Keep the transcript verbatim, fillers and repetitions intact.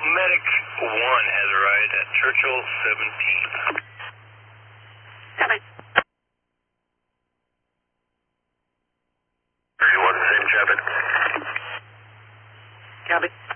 Medic one has arrived at Churchill seventeen. Copy. thirty-one, same traffic. Copy.